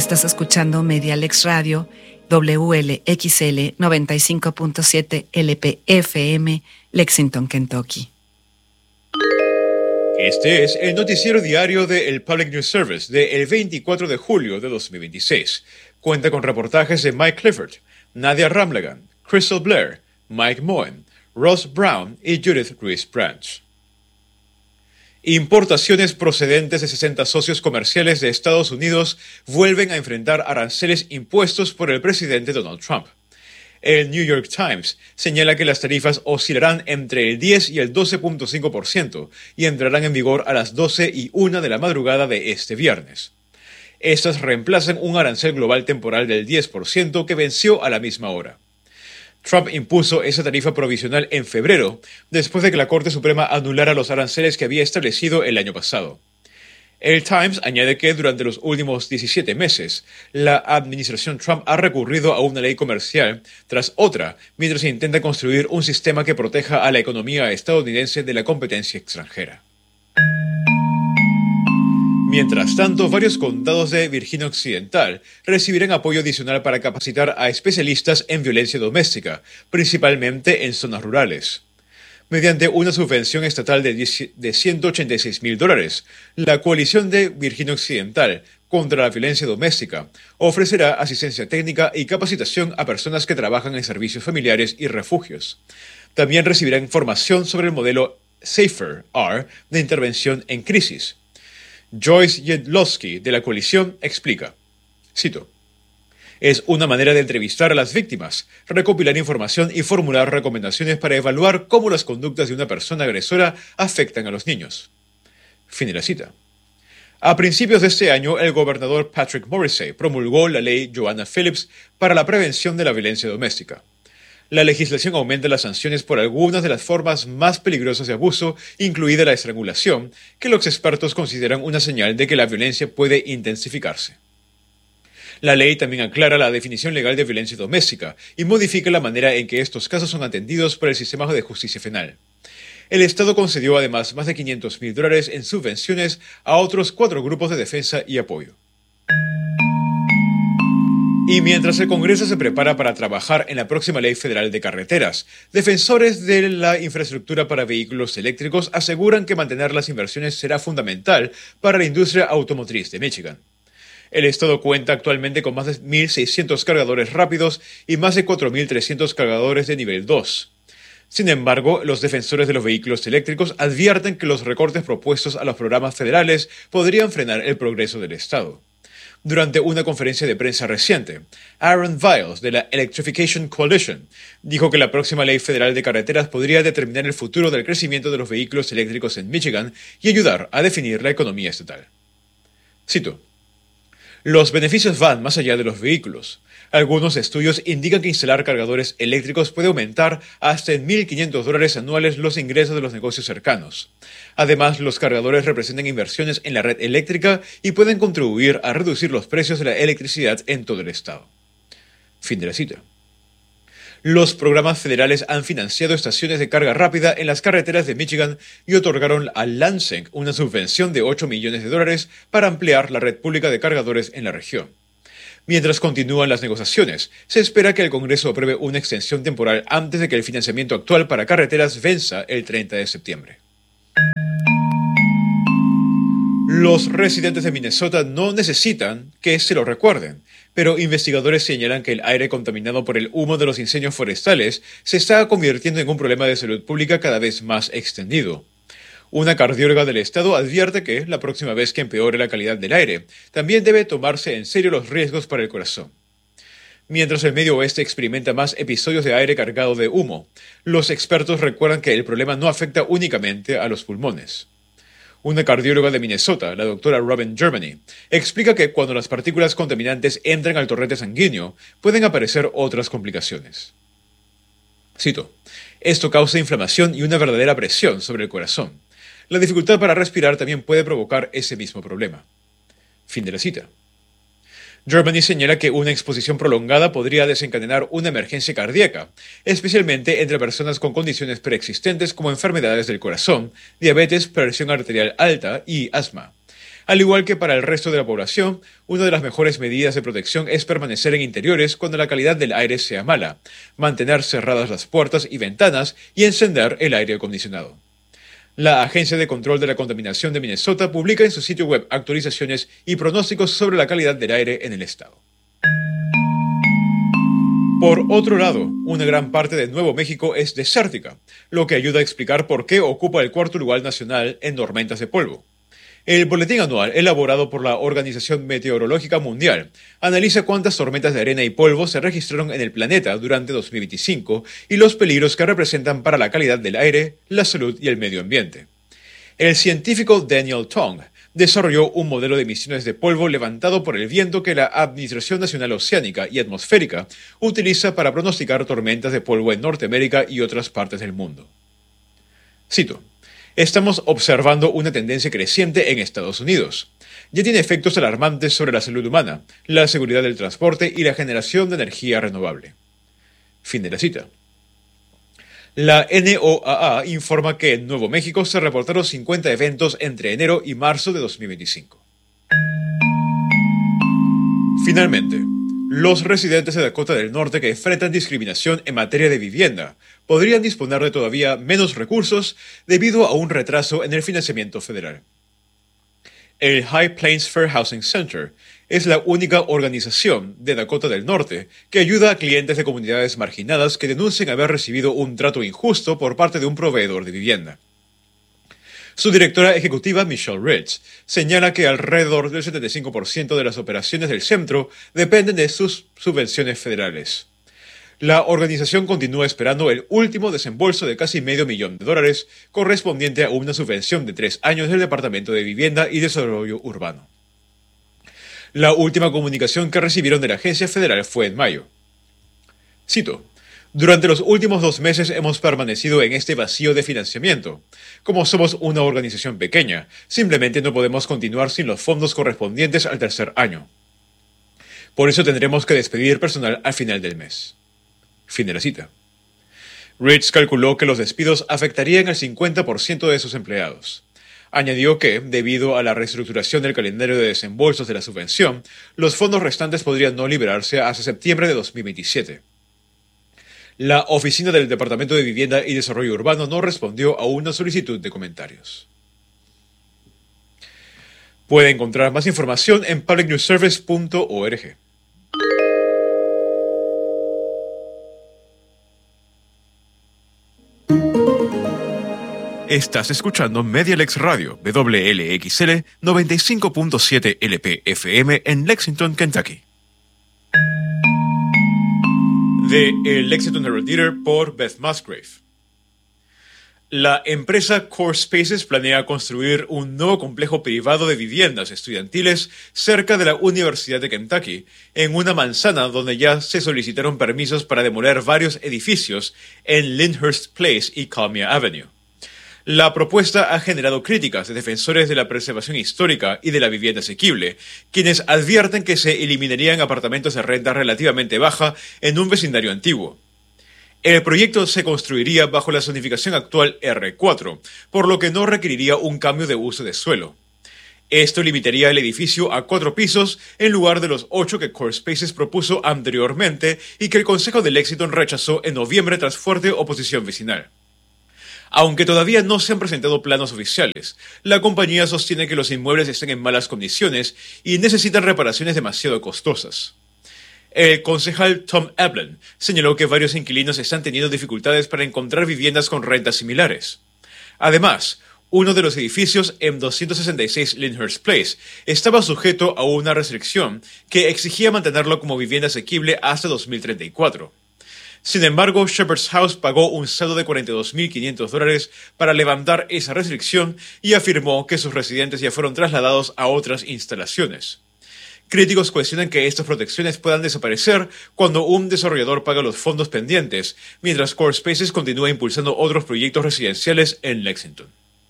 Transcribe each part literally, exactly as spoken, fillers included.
Estás escuchando Medialex Radio, W L X L noventa y cinco punto siete L P F M, Lexington, Kentucky. Este es el noticiero diario de El Public News Service de el veinticuatro de julio de dos mil veintiséis. Cuenta con reportajes de Mike Clifford, Nadia Ramlagan, Crystal Blair, Mike Moen, Ross Brown y Judith Ruiz Branch. Importaciones procedentes de sesenta socios comerciales de Estados Unidos vuelven a enfrentar aranceles impuestos por el presidente Donald Trump. El New York Times señala que las tarifas oscilarán entre el diez y el doce punto cinco por ciento y entrarán en vigor a las doce y una de la madrugada de este viernes. Estas reemplazan un arancel global temporal del diez por ciento que venció a la misma hora. Trump impuso esa tarifa provisional en febrero, después de que la Corte Suprema anulara los aranceles que había establecido el año pasado. El Times añade que durante los últimos diecisiete meses, la administración Trump ha recurrido a una ley comercial tras otra, mientras intenta construir un sistema que proteja a la economía estadounidense de la competencia extranjera. Mientras tanto, varios condados de Virginia Occidental recibirán apoyo adicional para capacitar a especialistas en violencia doméstica, principalmente en zonas rurales. Mediante una subvención estatal de ciento ochenta y seis mil dólares, la coalición de Virginia Occidental contra la violencia doméstica ofrecerá asistencia técnica y capacitación a personas que trabajan en servicios familiares y refugios. También recibirán formación sobre el modelo SAFER R de intervención en crisis. Joyce Jedlowski, de la coalición, explica, cito, «Es una manera de entrevistar a las víctimas, recopilar información y formular recomendaciones para evaluar cómo las conductas de una persona agresora afectan a los niños». Fin de la cita. A principios de este año, el gobernador Patrick Morrisey promulgó la ley Joanna Phillips para la prevención de la violencia doméstica. La legislación aumenta las sanciones por algunas de las formas más peligrosas de abuso, incluida la estrangulación, que los expertos consideran una señal de que la violencia puede intensificarse. La ley también aclara la definición legal de violencia doméstica y modifica la manera en que estos casos son atendidos por el sistema de justicia penal. El Estado concedió además más de quinientos mil dólares en subvenciones a otros cuatro grupos de defensa y apoyo. Y mientras el Congreso se prepara para trabajar en la próxima ley federal de carreteras, defensores de la infraestructura para vehículos eléctricos aseguran que mantener las inversiones será fundamental para la industria automotriz de Michigan. El estado cuenta actualmente con más de mil seiscientos cargadores rápidos y más de cuatro mil trescientos cargadores de nivel dos. Sin embargo, los defensores de los vehículos eléctricos advierten que los recortes propuestos a los programas federales podrían frenar el progreso del estado. Durante una conferencia de prensa reciente, Aaron Viles, de la Electrification Coalition, dijo que la próxima ley federal de carreteras podría determinar el futuro del crecimiento de los vehículos eléctricos en Michigan y ayudar a definir la economía estatal. Cito, «Los beneficios van más allá de los vehículos. Algunos estudios indican que instalar cargadores eléctricos puede aumentar hasta en mil quinientos dólares anuales los ingresos de los negocios cercanos. Además, los cargadores representan inversiones en la red eléctrica y pueden contribuir a reducir los precios de la electricidad en todo el estado». Fin de la cita. Los programas federales han financiado estaciones de carga rápida en las carreteras de Michigan y otorgaron a Lansing una subvención de ocho millones de dólares para ampliar la red pública de cargadores en la región. Mientras continúan las negociaciones, se espera que el Congreso apruebe una extensión temporal antes de que el financiamiento actual para carreteras venza el treinta de septiembre. Los residentes de Minnesota no necesitan que se lo recuerden, pero investigadores señalan que el aire contaminado por el humo de los incendios forestales se está convirtiendo en un problema de salud pública cada vez más extendido. Una cardióloga del estado advierte que, la próxima vez que empeore la calidad del aire, también debe tomarse en serio los riesgos para el corazón. Mientras el Medio Oeste experimenta más episodios de aire cargado de humo, los expertos recuerdan que el problema no afecta únicamente a los pulmones. Una cardióloga de Minnesota, la doctora Robin Germany, explica que cuando las partículas contaminantes entran al torrente sanguíneo, pueden aparecer otras complicaciones. Cito, «Esto causa inflamación y una verdadera presión sobre el corazón. La dificultad para respirar también puede provocar ese mismo problema». Fin de la cita. Germany señala que una exposición prolongada podría desencadenar una emergencia cardíaca, especialmente entre personas con condiciones preexistentes como enfermedades del corazón, diabetes, presión arterial alta y asma. Al igual que para el resto de la población, una de las mejores medidas de protección es permanecer en interiores cuando la calidad del aire sea mala, mantener cerradas las puertas y ventanas y encender el aire acondicionado. La Agencia de Control de la Contaminación de Minnesota publica en su sitio web actualizaciones y pronósticos sobre la calidad del aire en el estado. Por otro lado, una gran parte de Nuevo México es desértica, lo que ayuda a explicar por qué ocupa el cuarto lugar nacional en tormentas de polvo. El boletín anual, elaborado por la Organización Meteorológica Mundial, analiza cuántas tormentas de arena y polvo se registraron en el planeta durante dos mil veinticinco y los peligros que representan para la calidad del aire, la salud y el medio ambiente. El científico Daniel Tong desarrolló un modelo de emisiones de polvo levantado por el viento que la Administración Nacional Oceánica y Atmosférica utiliza para pronosticar tormentas de polvo en Norteamérica y otras partes del mundo. Cito: estamos observando una tendencia creciente en Estados Unidos. Ya tiene efectos alarmantes sobre la salud humana, la seguridad del transporte y la generación de energía renovable. Fin de la cita. La N O A A informa que en Nuevo México se reportaron cincuenta eventos entre enero y marzo de dos mil veinticinco. Finalmente, los residentes de Dakota del Norte que enfrentan discriminación en materia de vivienda podrían disponer de todavía menos recursos debido a un retraso en el financiamiento federal. El High Plains Fair Housing Center es la única organización de Dakota del Norte que ayuda a clientes de comunidades marginadas que denuncian haber recibido un trato injusto por parte de un proveedor de vivienda. Su directora ejecutiva, Michelle Ritz, señala que alrededor del setenta y cinco por ciento de las operaciones del centro dependen de sus subvenciones federales. La organización continúa esperando el último desembolso de casi medio millón de dólares correspondiente a una subvención de tres años del Departamento de Vivienda y Desarrollo Urbano. La última comunicación que recibieron de la agencia federal fue en mayo. Cito: durante los últimos dos meses hemos permanecido en este vacío de financiamiento. Como somos una organización pequeña, simplemente no podemos continuar sin los fondos correspondientes al tercer año. Por eso tendremos que despedir personal al final del mes. Fin de la cita. Ritz calculó que los despidos afectarían al cincuenta por ciento de sus empleados. Añadió que, debido a la reestructuración del calendario de desembolsos de la subvención, los fondos restantes podrían no liberarse hasta septiembre de dos mil veintisiete. La oficina del Departamento de Vivienda y Desarrollo Urbano no respondió a una solicitud de comentarios. Puede encontrar más información en public news service punto org. Estás escuchando Medialex Radio, W L X L noventa y cinco punto siete L P F M en Lexington, Kentucky. De el Lexington Herald Leader por Beth Musgrave. La empresa Core Spaces planea construir un nuevo complejo privado de viviendas estudiantiles cerca de la Universidad de Kentucky, en una manzana donde ya se solicitaron permisos para demoler varios edificios en Lyndhurst Place y Calmia Avenue. La propuesta ha generado críticas de defensores de la preservación histórica y de la vivienda asequible, quienes advierten que se eliminarían apartamentos de renta relativamente baja en un vecindario antiguo. El proyecto se construiría bajo la zonificación actual R cuatro, por lo que no requeriría un cambio de uso de suelo. Esto limitaría el edificio a cuatro pisos en lugar de los ocho que Core Spaces propuso anteriormente y que el Consejo de Lexington rechazó en noviembre tras fuerte oposición vecinal. Aunque todavía no se han presentado planos oficiales, la compañía sostiene que los inmuebles están en malas condiciones y necesitan reparaciones demasiado costosas. El concejal Tom Eblen señaló que varios inquilinos están teniendo dificultades para encontrar viviendas con rentas similares. Además, uno de los edificios en doscientos sesenta y seis Lyndhurst Place estaba sujeto a una restricción que exigía mantenerlo como vivienda asequible hasta dos mil treinta y cuatro. Sin embargo, Shepherd's House pagó un saldo de cuarenta y dos mil quinientos dólares para levantar esa restricción y afirmó que sus residentes ya fueron trasladados a otras instalaciones. Críticos cuestionan que estas protecciones puedan desaparecer cuando un desarrollador paga los fondos pendientes, mientras Core Spaces continúa impulsando otros proyectos residenciales en Lexington.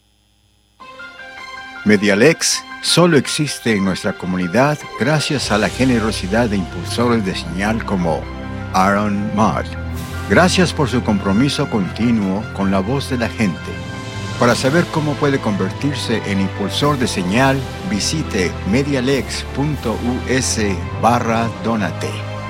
Medialex solo existe en nuestra comunidad gracias a la generosidad de impulsores de señal como Aaron Mott. Gracias por su compromiso continuo con la voz de la gente. Para saber cómo puede convertirse en impulsor de señal, visite medialex.us barra donate.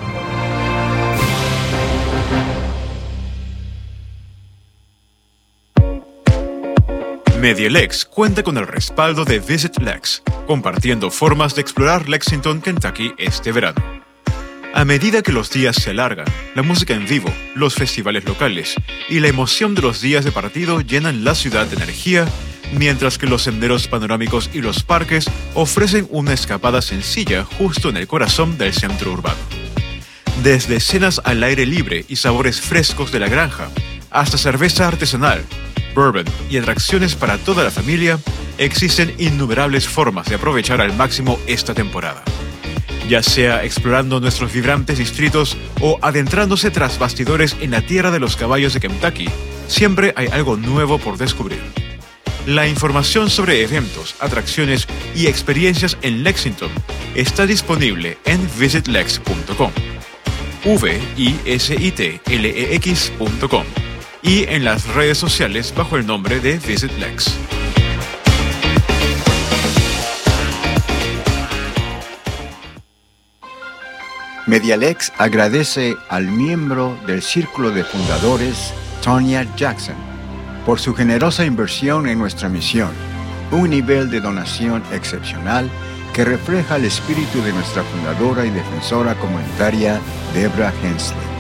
Medialex cuenta con el respaldo de Visit Lex, compartiendo formas de explorar Lexington, Kentucky este verano. A medida que los días se alargan, la música en vivo, los festivales locales y la emoción de los días de partido llenan la ciudad de energía, mientras que los senderos panorámicos y los parques ofrecen una escapada sencilla justo en el corazón del centro urbano. Desde cenas al aire libre y sabores frescos de la granja, hasta cerveza artesanal, bourbon y atracciones para toda la familia, existen innumerables formas de aprovechar al máximo esta temporada. Ya sea explorando nuestros vibrantes distritos o adentrándose tras bastidores en la tierra de los caballos de Kentucky, siempre hay algo nuevo por descubrir. La información sobre eventos, atracciones y experiencias en Lexington está disponible en visit lex punto com, v i s i t l e x punto com, y en las redes sociales bajo el nombre de Visit Lex. Medialex agradece al miembro del Círculo de Fundadores, Tonya Jackson, por su generosa inversión en nuestra misión, un nivel de donación excepcional que refleja el espíritu de nuestra fundadora y defensora comunitaria, Deborah Hensley.